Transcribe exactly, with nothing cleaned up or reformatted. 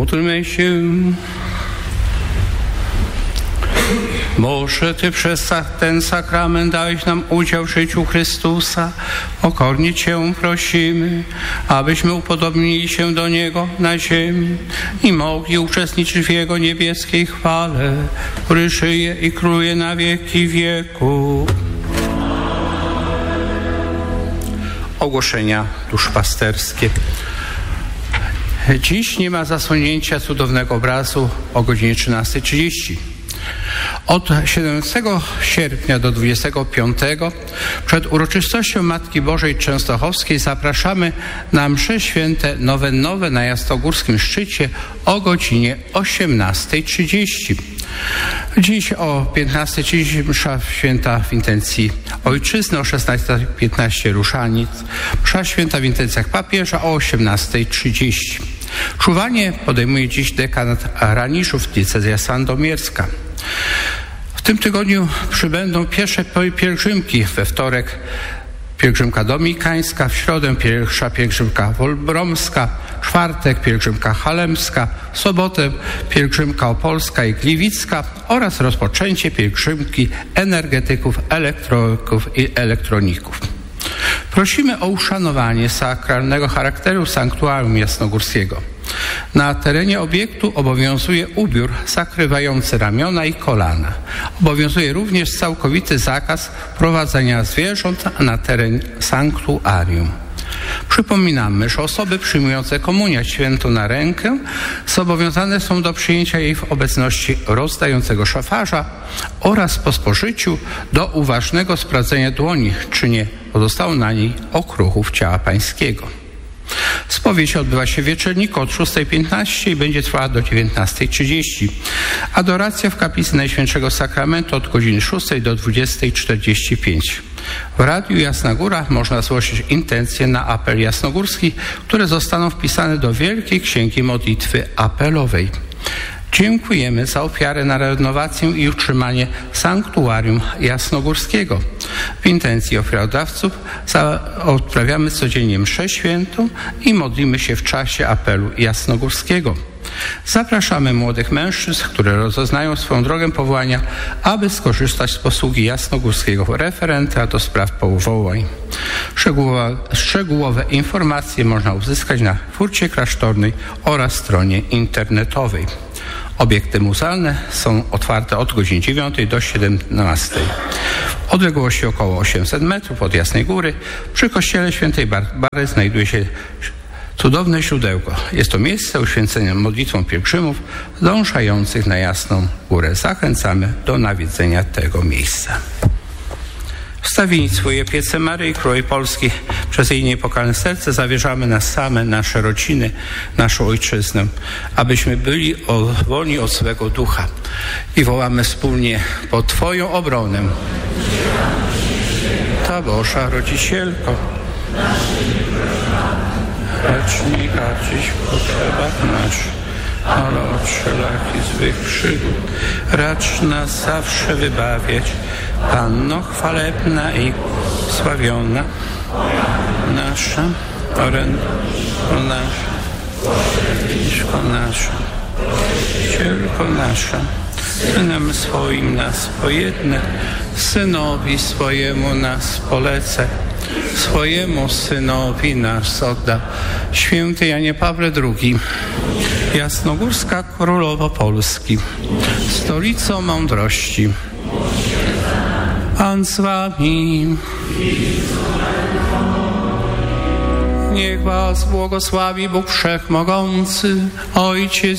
Módlmy się. Boże, Ty przez ten sakrament dałeś nam udział w życiu Chrystusa. Pokornie Cię prosimy, abyśmy upodobnili się do Niego na ziemi i mogli uczestniczyć w Jego niebieskiej chwale, który żyje i króluje na wieki wieków. Ogłoszenia duszpasterskie. Dziś nie ma zasłonięcia cudownego obrazu o godzinie trzynastej trzydzieści. Od siedemnastego sierpnia do dwudziestego piątego przed uroczystością Matki Bożej Częstochowskiej zapraszamy na msze święte nowennowe na Jasnogórskim Szczycie o godzinie osiemnastej trzydzieści. Dziś o piętnastej trzydzieści msza święta w intencji Ojczyzny, o szesnastej piętnaście różaniec, msza święta w intencjach papieża o osiemnastej trzydzieści. Czuwanie podejmuje dziś dekanat Raniszów, diecezja sandomierska. W tym tygodniu przybędą pierwsze pielgrzymki. We wtorek pielgrzymka dominikańska, w środę pierwsza pielgrzymka wolbromska, w czwartek pielgrzymka halemska, w sobotę pielgrzymka opolska i gliwicka oraz rozpoczęcie pielgrzymki energetyków, elektryków i elektroników. Prosimy o uszanowanie sakralnego charakteru sanktuarium jasnogórskiego. Na terenie obiektu obowiązuje ubiór zakrywający ramiona i kolana. Obowiązuje również całkowity zakaz prowadzenia zwierząt na teren sanktuarium. Przypominamy, że osoby przyjmujące komunię świętą na rękę zobowiązane są do przyjęcia jej w obecności rozdającego szafarza oraz po spożyciu do uważnego sprawdzenia dłoni, czy nie pozostało na niej okruchów ciała pańskiego. Spowiedź odbywa się w wieczorniku od szóstej piętnaście i będzie trwała do dziewiętnastej trzydzieści. Adoracja w kaplicy Najświętszego Sakramentu od godziny szóstej do dwudziestej czterdzieści pięć. W Radiu Jasna Góra można zgłosić intencje na apel jasnogórski, które zostaną wpisane do Wielkiej Księgi Modlitwy Apelowej. Dziękujemy za ofiarę na renowację i utrzymanie sanktuarium jasnogórskiego. W intencji ofiarodawców odprawiamy codziennie mszę świętą i modlimy się w czasie apelu jasnogórskiego. Zapraszamy młodych mężczyzn, które rozeznają swoją drogę powołania, aby skorzystać z posługi jasnogórskiego referenta do spraw powołań. Szczegółowe, szczegółowe informacje można uzyskać na furcie klasztornej oraz stronie internetowej. Obiekty muzealne są otwarte od godziny dziewiątej do siedemnastej. W odległości około osiemset metrów od Jasnej Góry przy kościele świętej Barbary znajduje się cudowne źródełko. Jest to miejsce uświęcone modlitwą pielgrzymów dążających na Jasną Górę. Zachęcamy do nawiedzenia tego miejsca. Wstawieni swoje piece Maryi Królowej Polski przez jej niepokalne serce zawierzamy nas same, nasze rodziny, naszą ojczyznę, abyśmy byli wolni od swego ducha i wołamy wspólnie pod Twoją obronę. Ta Boża Rodzicielko, racz nie gardzić w potrzebach naszych, ale od wszelakich złych przygód racz nas zawsze wybawiać. Panno chwalebna i sławiona, nasza orędko nasza, Mieszko nasza, Cielko nasza, Synem swoim nas pojednę, Synowi swojemu nas polecę, swojemu Synowi nas odda. Święty Janie Pawle drugi, Jasnogórska Królowo Polski, stolico mądrości, Pan z wami. Niech was błogosławi Bóg Wszechmogący, Ojciec